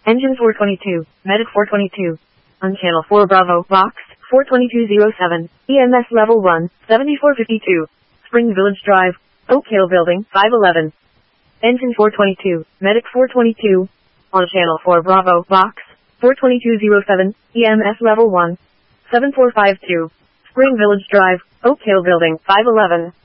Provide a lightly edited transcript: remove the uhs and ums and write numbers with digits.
Engine 422, Medic 422. On channel 4 Bravo, Box, 42207, EMS level 1, 7452. Spring Village Drive, Oak Hill Building, 511. Engine 422, Medic 422. On channel 4 Bravo, Box, 42207, EMS level 1, 7452. Spring Village Drive, Oak Hill Building, 511.